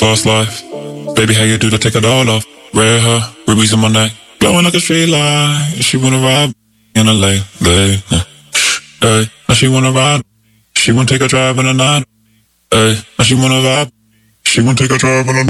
Boss life. Baby, how you do to take it all off? Red hair, rubies in my neck, glowing like a street light. She wanna ride in a late. Hey, now she wanna ride. She wanna take a drive in the night. Hey, now she wanna vibe. She wanna take a drive in the night.